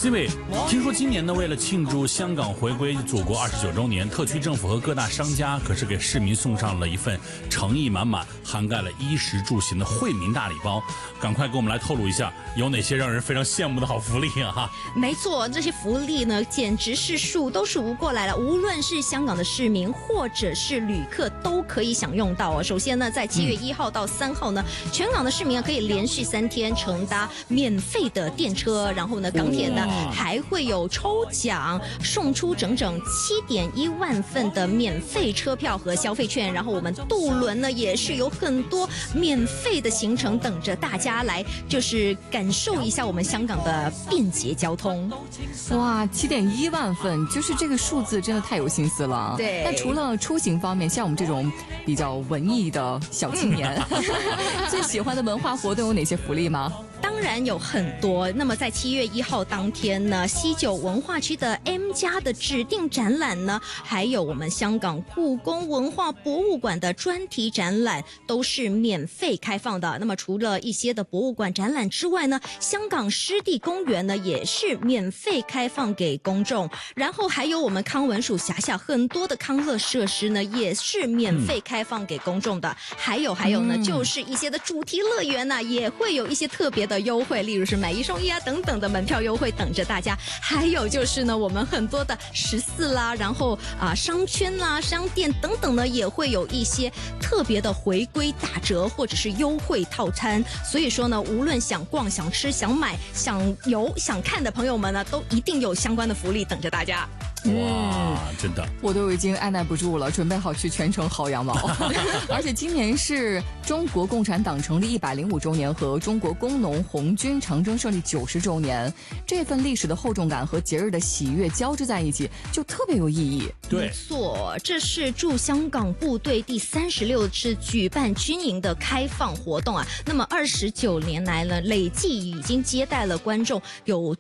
C 位，听说今年呢，为了庆祝香港回归祖国29周年，特区政府和各大商家可是给市民送上了一份诚意满满、涵盖了衣食住行的惠民大礼包。赶快给我们来透露一下，有哪些让人非常羡慕的好福利啊！哈， 没错，这些福利呢，简直是数都数不过来了。无论是香港的市民或者是旅客，都可以享用到哦。首先呢，在7月1号到3号呢，全港的市民可以连续3天乘搭免费的电车，然后呢，港铁呢还会有抽奖，送出整整7.1万份的免费车票和消费券。然后我们渡轮呢，也是有很多免费的行程等着大家来，就是感受一下我们香港的便捷交通。 哇，7.1万份，就是这个数字真的太有心思了。 对。 那除了出行方面，像我们这种比较文艺的小青年，最喜欢的文化活动有哪些福利吗？ 当然有很多。那么在7月1号当天呢，西九文化区的 M+ 的指定展览呢，还有我们香港故宫文化博物馆的专题展览都是免费开放的。那么除了一些的博物馆展览之外呢，香港湿地公园呢也是免费开放给公众。然后还有我们康文署辖下很多的康乐设施呢，也是免费开放给公众的。还有呢，就是一些的主题乐园呢，也会有一些特别的优惠，例如是买1送1啊等等的门票优惠等着大家。还有就是呢，我们很多的14啦，然后商圈啦、商店等等呢，也会有一些特别的回归打折或者是优惠套餐。所以说呢，无论想逛、想吃、想买、想游、想看的朋友们呢，都一定有相关的福利等着大家。 哇，真的， 我都已经按耐不住了，准备好去全程薅羊毛。而且今年是中国共产党成立105周年和中国工农红军长征胜利90周年，这份历史的厚重感和节日的喜悦交织在一起，就特别有意义。 对， 没错，这是驻香港部队第36次举办军营的开放活动啊。那么29年来呢，累计已经接待了观众有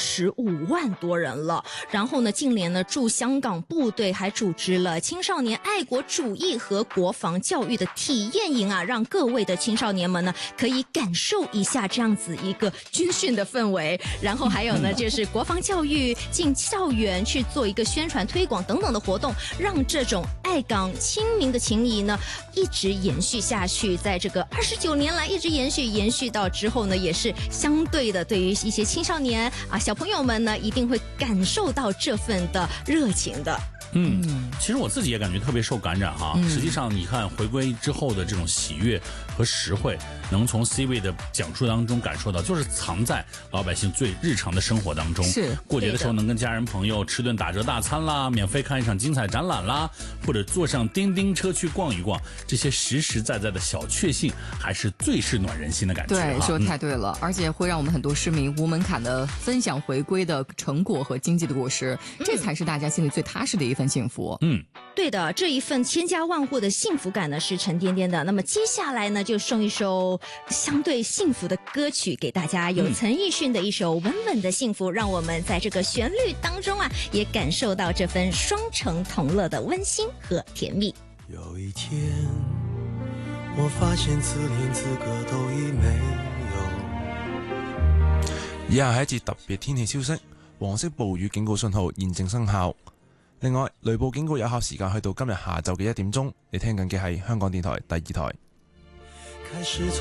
95万多人了。然后呢，近年呢，驻香港部队还组织了青少年爱国主义和国防教育的体验营啊，让各位的青少年们呢可以感受一下这样子一个军训的氛围。然后还有呢，就是国防教育进校园去做一个宣传推广等等的活动，让这种爱港亲民的情谊呢一直延续下去。在这个29年来一直延续到之后呢，也是相对的对于一些青少年小朋友们呢，一定会感受到这份的热情的。 其实我自己也感觉特别受感染哈。实际上你看回归之后的这种喜悦和实惠，能从 C 位的讲述当中感受到，就是藏在老百姓最日常的生活当中。 是过节的时候能跟家人朋友吃顿打折大餐啦，免费看一场精彩展览啦，或者坐上叮叮车去逛一逛，这些实实在在的小确幸，还是最是暖人心的感觉。 对，说得太对了，而且会让我们很多市民无门槛的分享回归的成果和经济的果实，这才是大家心里最踏实的一份幸福。 对的，这一份千家万户的幸福感呢是沉甸甸的。那么接下来呢，就送一首相对幸福的歌曲给大家，有陈奕迅的一首稳稳的幸福，让我们在这个旋律当中也感受到这份双城同樂的溫馨和甜蜜。 有一天我發現自戀資格都已沒有。 以下係一節特別天氣消息，黃色暴雨警告信號現正生效。另外，雷暴警告有效時間去到今日下晝嘅1點鐘。你聽緊嘅係香港電台第2台。